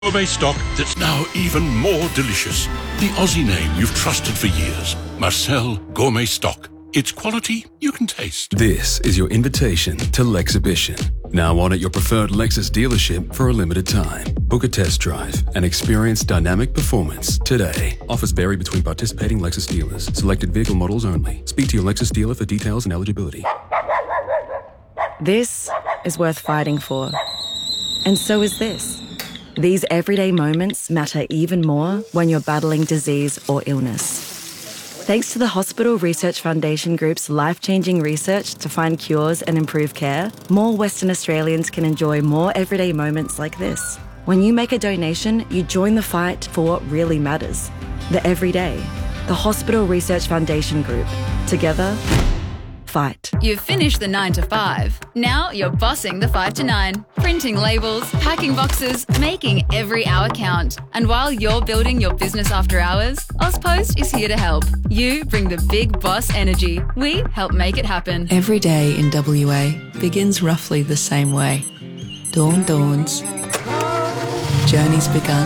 Gourmet stock that's now even more delicious. The Aussie name you've trusted for years. Marcel Gourmet Stock. It's quality you can taste. This is your invitation to Lexhibition. Now on at your preferred Lexus dealership for a limited time. Book a test drive and experience dynamic performance today. Offers vary between participating Lexus dealers. Selected vehicle models only. Speak to your Lexus dealer for details and eligibility. This is worth fighting for. And so is this. These everyday moments matter even more when you're battling disease or illness. Thanks to the Hospital Research Foundation Group's life-changing research to find cures and improve care, more Western Australians can enjoy more everyday moments like this. When you make a donation, you join the fight for what really matters. The everyday. The Hospital Research Foundation Group. Together, fight. You've finished the 9 to 5. Now you're bossing the 5 to 9. Printing labels, packing boxes, making every hour count. And while you're building your business after hours, AusPost is here to help. You bring the big boss energy. We help make it happen. Every day in WA begins roughly the same way. Dawn dawns. Journey's begun.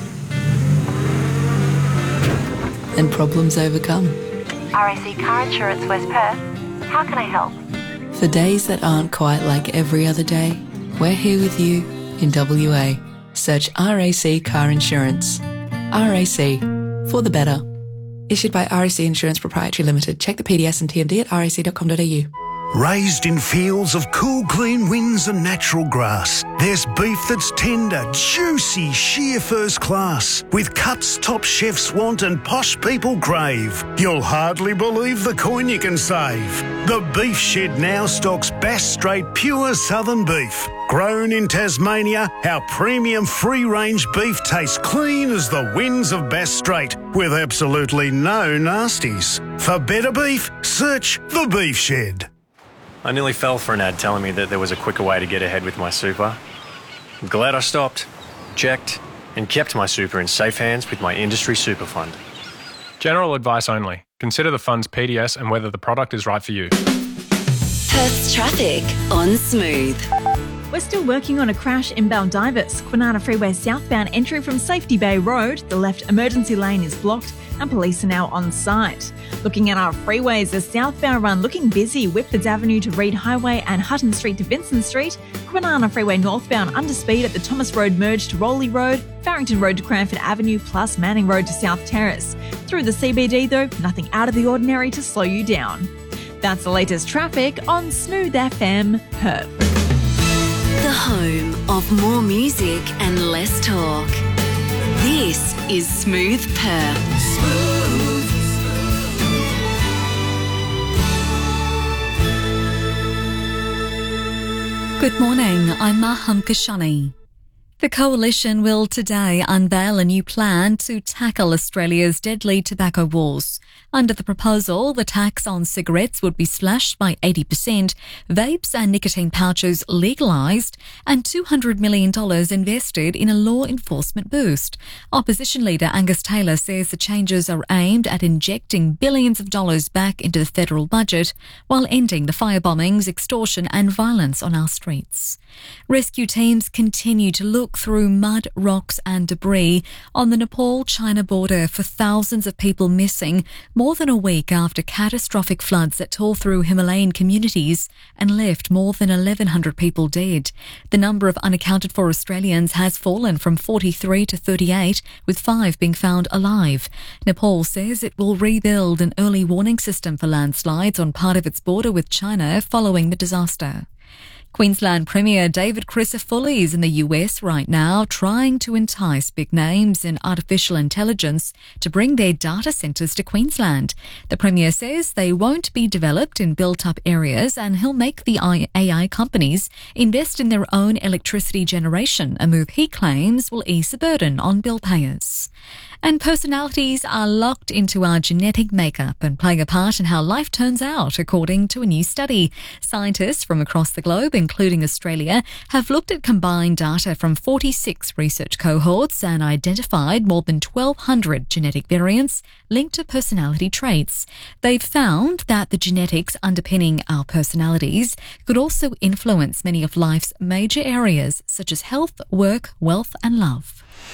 And problems overcome. RAC Car Insurance West Perth. How can I help? For days that aren't quite like every other day, we're here with you in WA. Search RAC Car Insurance. RAC, for the better. Issued by RAC Insurance Proprietary Limited. Check the PDS and TND at rac.com.au. Raised in fields of cool, clean winds and natural grass, there's beef that's tender, juicy, sheer first class, with cuts top chefs want and posh people crave. You'll hardly believe the coin you can save. The Beef Shed now stocks Bass Strait pure southern beef. Grown in Tasmania, our premium free-range beef tastes clean as the winds of Bass Strait, with absolutely no nasties. For better beef, search The Beef Shed. I nearly fell for an ad telling me that there was a quicker way to get ahead with my super. I'm glad I stopped, checked, and kept my super in safe hands with my industry super fund. General advice only. Consider the fund's PDS and whether the product is right for you. Perth's traffic on Smooth. We're still working on a crash in Baldivis. Kwinana Freeway southbound entry from Safety Bay Road. The left emergency lane is blocked and police are now on site. Looking at our freeways, the southbound run looking busy. Whitfords Avenue to Reed Highway and Hutton Street to Vincent Street. Kwinana Freeway northbound under speed at the Thomas Road merge to Rowley Road. Farrington Road to Cranford Avenue plus Manning Road to South Terrace. Through the CBD though, nothing out of the ordinary to slow you down. That's the latest traffic on Smooth FM Perth. The home of more music and less talk. This is Smooth Perth. Smooth. Good morning, I'm Maham Kashani. The Coalition will today unveil a new plan to tackle Australia's deadly tobacco wars. Under the proposal, the tax on cigarettes would be slashed by 80%, vapes and nicotine pouches legalised, and $200 million invested in a law enforcement boost. Opposition leader Angus Taylor says the changes are aimed at injecting billions of dollars back into the federal budget while ending the firebombings, extortion and violence on our streets. Rescue teams continue to look through mud, rocks and debris on the Nepal-China border for thousands of people missing more than a week after catastrophic floods that tore through Himalayan communities and left more than 1,100 people dead. The number of unaccounted for Australians has fallen from 43 to 38, with 5 being found alive. Nepal says it will rebuild an early warning system for landslides on part of its border with China following the disaster. Queensland Premier David Crisafulli is in the US right now trying to entice big names in artificial intelligence to bring their data centres to Queensland. The Premier says they won't be developed in built-up areas and he'll make the AI companies invest in their own electricity generation, a move he claims will ease the burden on bill payers. And personalities are locked into our genetic makeup and playing a part in how life turns out, according to a new study. Scientists from across the globe, including Australia, have looked at combined data from 46 research cohorts and identified more than 1,200 genetic variants linked to personality traits. They've found that the genetics underpinning our personalities could also influence many of life's major areas such as health, work, wealth and love.